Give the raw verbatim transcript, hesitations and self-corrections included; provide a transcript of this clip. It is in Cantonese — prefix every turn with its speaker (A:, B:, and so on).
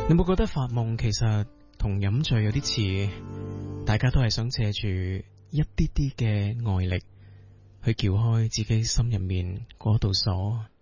A: 你冇覺得發夢其實同飲醉有啲似？大家都係想借住一啲啲嘅外力去撬開自己心入面嗰道鎖。